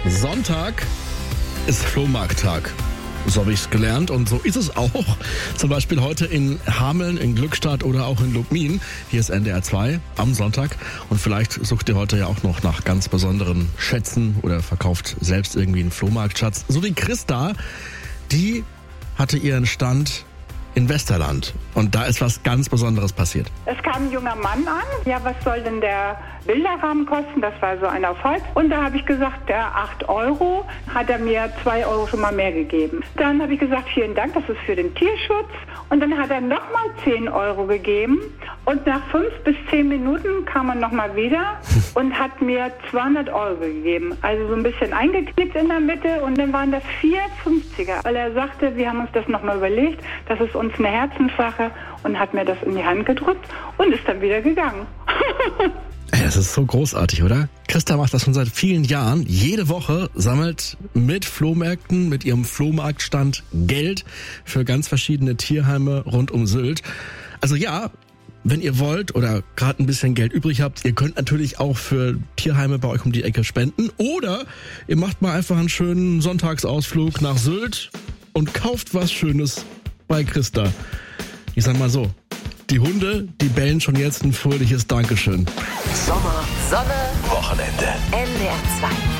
Sonntag ist Flohmarkttag. So habe ich es gelernt und so ist es auch. Zum Beispiel heute in Hameln, in Glückstadt oder auch in Lubmin. Hier ist NDR 2 am Sonntag. Und vielleicht sucht ihr heute ja auch noch nach ganz besonderen Schätzen oder verkauft selbst irgendwie einen Flohmarktschatz. So wie Christa, die hatte ihren Stand in Westerland. Und da ist was ganz Besonderes passiert. Es kam ein junger Mann an. Ja, was soll denn der Bilderrahmen kosten? Das war so ein auf Holz. Und da habe ich gesagt, 8 Euro. Hat er mir 2 Euro schon mal mehr gegeben. Dann habe ich gesagt, vielen Dank, das ist für den Tierschutz. Und dann hat er nochmal 10 Euro gegeben. Und nach 5 bis 10 Minuten kam er nochmal wieder und hat mir 200 Euro gegeben. Also so ein bisschen eingeknickt in der Mitte. Und dann waren das 4 50er. Weil er sagte, wir haben uns das nochmal überlegt. Das ist uns eine Herzenssache. Und hat mir das in die Hand gedrückt und ist dann wieder gegangen. Das ist so großartig, oder? Christa macht das schon seit vielen Jahren. Jede Woche sammelt mit Flohmärkten, mit ihrem Flohmarktstand Geld für ganz verschiedene Tierheime rund um Sylt. Also ja, wenn ihr wollt oder gerade ein bisschen Geld übrig habt, ihr könnt natürlich auch für Tierheime bei euch um die Ecke spenden. Oder ihr macht mal einfach einen schönen Sonntagsausflug nach Sylt und kauft was Schönes bei Christa. Ich sag mal so, die Hunde, die bellen schon jetzt ein fröhliches Dankeschön. Sommer, Sonne, Wochenende. NDR 2.